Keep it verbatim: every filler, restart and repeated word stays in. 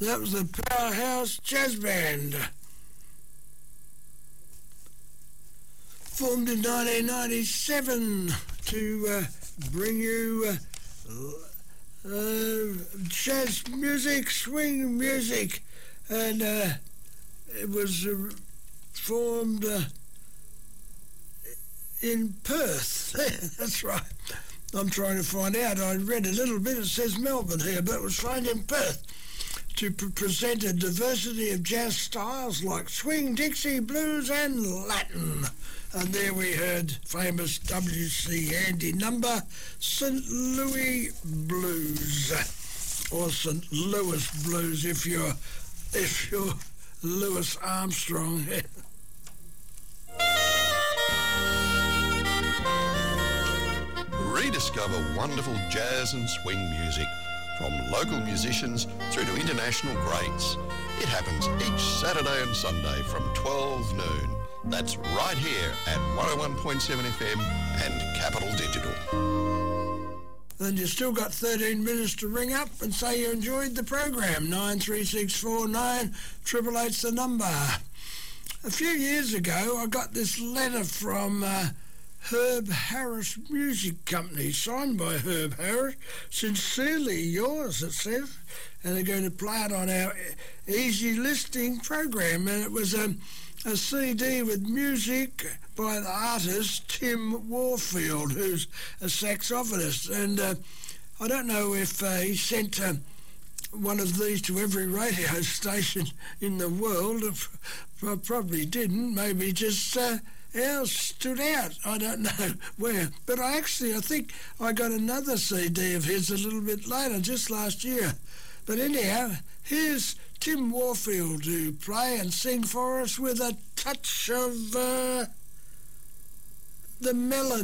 That was the Powerhouse Jazz Band. Formed in nineteen ninety-seven to uh, bring you uh, uh, jazz music, swing music, and uh, it was uh, formed uh, in Perth. That's right. I'm trying to find out. I read a little bit. It says Melbourne here, but it was found in Perth to pre- present a diversity of jazz styles like swing, Dixie, blues, and Latin. And there we heard famous W C Handy number, Saint Louis Blues, or Saint Louis Blues if you're if you're Louis Armstrong. Rediscover wonderful jazz and swing music from local musicians through to international greats. It happens each Saturday and Sunday from twelve noon. That's right here at one oh one point seven F M and Capital Digital. And you still got thirteen minutes to ring up and say you enjoyed the program. nine three six four nine, eight eight eight's the number. A few years ago, I got this letter from uh, Herb Harris Music Company, signed by Herb Harris. Sincerely yours, it says. And they're going to play it on our Easy Listening program. And it was um, a C D with music by the artist Tim Warfield, who's a saxophonist. And uh, I don't know if uh, he sent uh, one of these to every radio station in the world. I probably didn't. Maybe just uh, ours stood out. I don't know where. But I actually, I think I got another C D of his a little bit later, just last year. But anyhow, here's Tim Warfield to play and sing for us with a touch of uh, the melody.